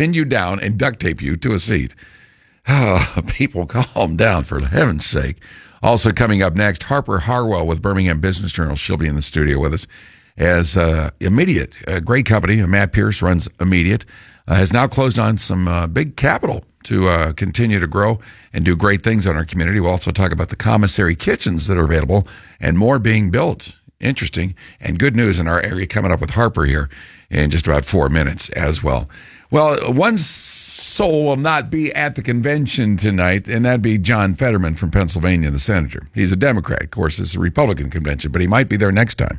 pin you down and duct tape you to a seat. Oh, people, calm down for heaven's sake. Also coming up next, Harper Harwell with Birmingham Business Journal. She'll be in the studio with us as Immediate, a great company. Matt Pierce runs Immediate, has now closed on some big capital to continue to grow and do great things in our community. We'll also talk about the commissary kitchens that are available and more being built. Interesting and good news in our area coming up with Harper here in just about 4 minutes as well. Well, one soul will not be at the convention tonight, and that'd be John Fetterman from Pennsylvania, the senator. He's a Democrat. Of course, it's a Republican convention, but he might be there next time.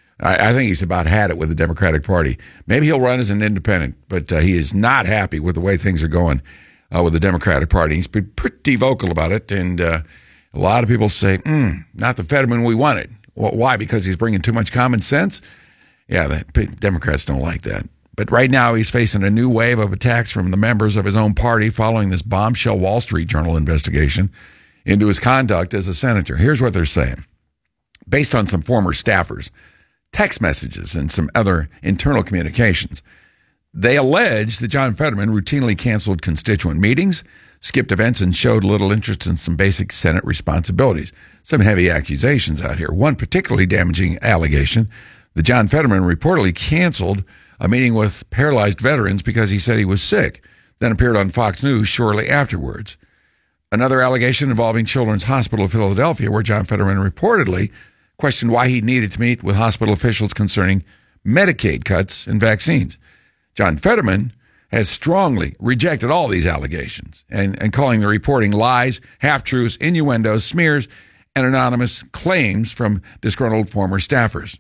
I think he's about had it with the Democratic Party. Maybe he'll run as an independent, but he is not happy with the way things are going with the Democratic Party. He's been pretty vocal about it, and a lot of people say, not the Fetterman we wanted. Well, why? Because he's bringing too much common sense? Yeah, the Democrats don't like that. But right now he's facing a new wave of attacks from the members of his own party following this bombshell Wall Street Journal investigation into his conduct as a senator. Here's what they're saying. Based on some former staffers, text messages, and some other internal communications, they allege that John Fetterman routinely canceled constituent meetings, skipped events, and showed little interest in some basic Senate responsibilities. Some heavy accusations out here. One particularly damaging allegation, that John Fetterman reportedly canceled a meeting with paralyzed veterans because he said he was sick, then appeared on Fox News shortly afterwards. Another allegation involving Children's Hospital of Philadelphia, where John Fetterman reportedly questioned why he needed to meet with hospital officials concerning Medicaid cuts and vaccines. John Fetterman has strongly rejected all these allegations and calling the reporting lies, half-truths, innuendos, smears, and anonymous claims from disgruntled former staffers.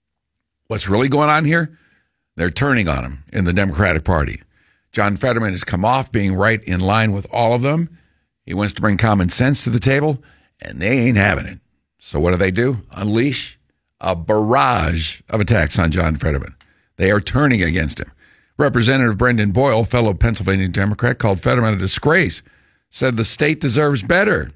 What's really going on here? They're turning on him in the Democratic Party. John Fetterman has come off being right in line with all of them. He wants to bring common sense to the table, and they ain't having it. So what do? Unleash a barrage of attacks on John Fetterman. They are turning against him. Representative Brendan Boyle, fellow Pennsylvania Democrat, called Fetterman a disgrace, said the state deserves better.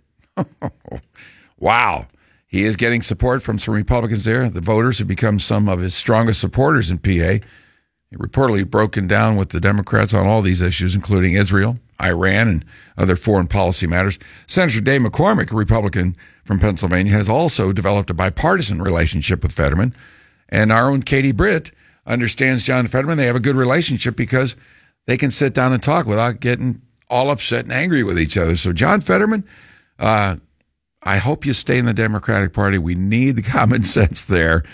Wow. He is getting support from some Republicans there. The voters have become some of his strongest supporters in PA. He reportedly broken down with the Democrats on all these issues, including Israel, Iran, and other foreign policy matters. Senator Dave McCormick, a Republican from Pennsylvania, has also developed a bipartisan relationship with Fetterman. And our own Katie Britt understands John Fetterman. They have a good relationship because they can sit down and talk without getting all upset and angry with each other. So John Fetterman, I hope you stay in the Democratic Party. We need the common sense there.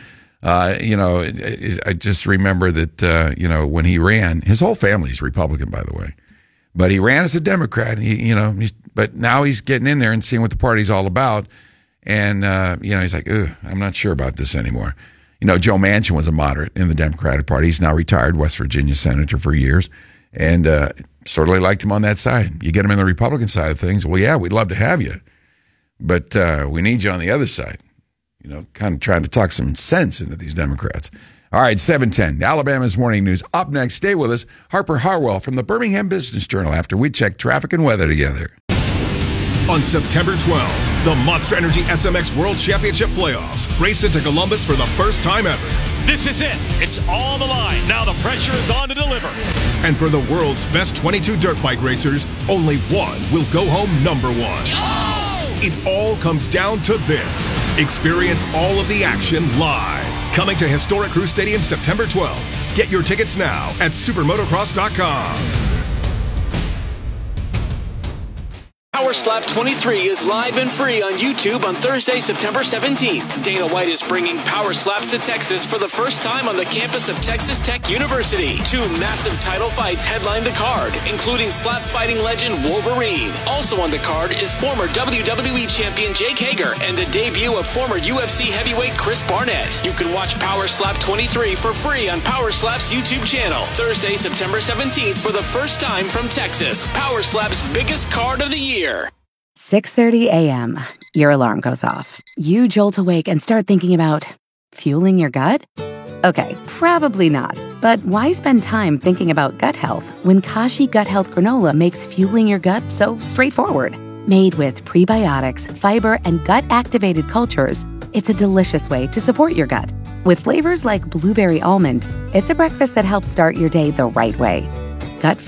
I just remember that, when he ran, his whole family's Republican, by the way, but he ran as a Democrat. But now he's getting in there and seeing what the party's all about. And, he's like, I'm not sure about this anymore. Joe Manchin was a moderate in the Democratic Party. He's now retired, West Virginia senator for years, and certainly liked him on that side. You get him in the Republican side of things, well, yeah, we'd love to have you, but we need you on the other side. Kind of trying to talk some sense into these Democrats. All right, 7:10, Alabama's Morning News. Up next, stay with us, Harper Harwell from the Birmingham Business Journal after we check traffic and weather together. On September 12th, the Monster Energy SMX World Championship Playoffs race into Columbus for the first time ever. This is it. It's on the line. Now the pressure is on to deliver. And for the world's best 22 dirt bike racers, only one will go home number one. Oh! It all comes down to this. Experience all of the action live. Coming to Historic Crew Stadium September 12th. Get your tickets now at supermotocross.com. Power Slap 23 is live and free on YouTube on Thursday, September 17th. Dana White is bringing Power Slaps to Texas for the first time on the campus of Texas Tech University. 2 massive title fights headline the card, including slap fighting legend Wolverine. Also on the card is former WWE champion Jake Hager and the debut of former UFC heavyweight Chris Barnett. You can watch Power Slap 23 for free on Power Slap's YouTube channel. Thursday, September 17th for the first time from Texas. Power Slap's biggest card of the year. 6:30 a.m. Your alarm goes off. You jolt awake and start thinking about fueling your gut? Okay, probably not. But why spend time thinking about gut health when Kashi Gut Health Granola makes fueling your gut so straightforward? Made with prebiotics, fiber, and gut-activated cultures, it's a delicious way to support your gut. With flavors like blueberry almond, it's a breakfast that helps start your day the right way. Gut